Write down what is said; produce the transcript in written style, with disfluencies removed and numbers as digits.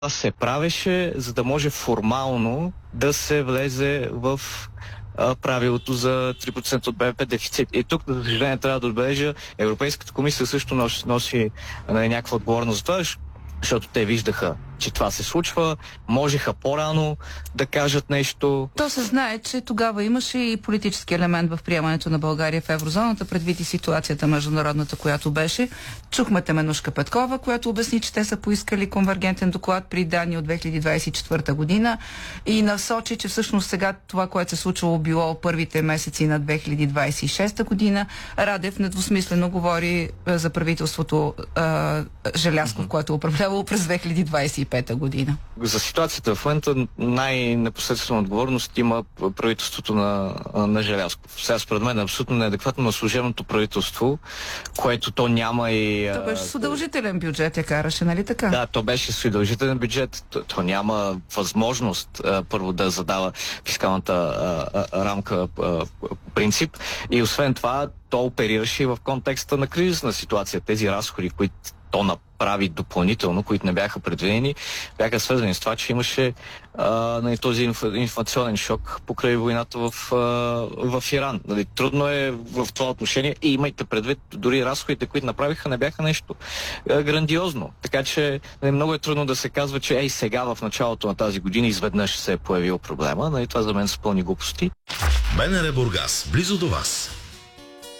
се правеше, за да може формално да се влезе в правилото за 3% от БВП дефицит. И тук, за съжаление, трябва да отбележа, Европейската комисия също носи някаква отговорност за това, защото те виждаха, че това се случва, можеха по-рано да кажат нещо. То се знае, че тогава имаше и политически елемент в приемането на България в еврозоната, предвид и ситуацията международната, която беше. Чухме Теменушка Петкова, която обясни, че те са поискали конвергентен доклад при данни от 2024 година и насочи, че всъщност сега това, което се случвало, било първите месеци на 2026 година. Радев недвусмислено говори за правителството Желязков, което управлявало през 2025 година. За ситуацията в момента най-непосредствена отговорност има правителството на Желязков. Сега според мен е абсолютно неадекватно на служебното правителство, което то няма и... То беше с удължителен бюджет, я караше, нали така? Да, то беше с удължителен бюджет. То няма възможност първо да задава фискалната рамка принцип и освен това то оперираше и в контекста на кризисна ситуация. Тези разходи, които то направи допълнително, които не бяха предвидени, бяха свързани с това, че имаше този инфлационен шок покрай войната в Иран. Нали, трудно е в това отношение и имайте предвид, дори разходите, които направиха, не бяха нещо грандиозно. Така че много е трудно да се казва, че сега в началото на тази година изведнъж се е появил проблема. Нали, това за мен са пълни глупости. БНР Бургас, близо до вас.